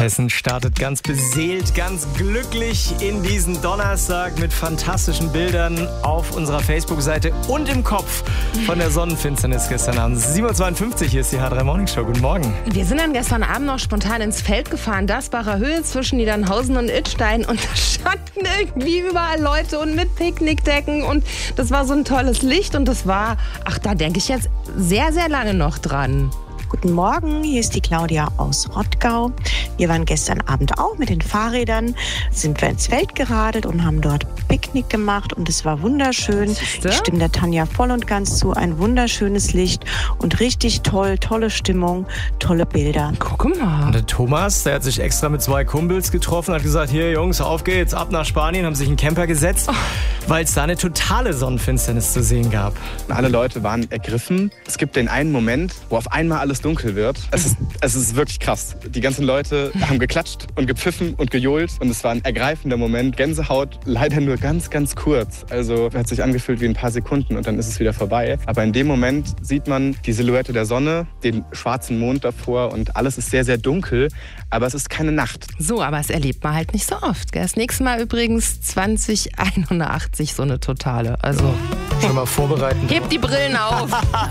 Hessen startet ganz beseelt, ganz glücklich in diesen Donnerstag mit fantastischen Bildern auf unserer Facebook-Seite und im Kopf von der Sonnenfinsternis gestern Abend. 7.52 Uhr, hier ist die H3 Morning Show. Guten Morgen. Wir sind dann gestern Abend noch spontan ins Feld gefahren, Dasbacher Höhe zwischen Niedernhausen und Idstein, und da standen irgendwie überall Leute und mit Picknickdecken und das war so ein tolles Licht und das war, da denke ich jetzt sehr, sehr lange noch dran. Guten Morgen, hier ist die Claudia aus Rottgau. Wir waren gestern Abend auch mit den Fahrrädern, sind wir ins Feld geradelt und haben dort Picknick gemacht und es war wunderschön. Ich stimme der Tanja voll und ganz zu, ein wunderschönes Licht und richtig tolle Stimmung, tolle Bilder. Guck mal. Und der Thomas, der hat sich extra mit 2 Kumpels getroffen, hat gesagt, hier Jungs, auf geht's, ab nach Spanien, haben sich in den Camper gesetzt, weil es da eine totale Sonnenfinsternis zu sehen gab. Alle Leute waren ergriffen. Es gibt den einen Moment, wo auf einmal alles dunkel wird. Es ist wirklich krass. Die ganzen Leute haben geklatscht und gepfiffen und gejohlt und es war ein ergreifender Moment. Gänsehaut, leider nur ganz, ganz kurz. Also hat sich angefühlt wie ein paar Sekunden und dann ist es wieder vorbei. Aber in dem Moment sieht man die Silhouette der Sonne, den schwarzen Mond davor und alles ist sehr, sehr dunkel, aber es ist keine Nacht. So, aber es erlebt man halt nicht so oft. Gell? Das nächste Mal übrigens 2081, so eine totale. Also schon mal vorbereiten. Hebt die Brillen auf.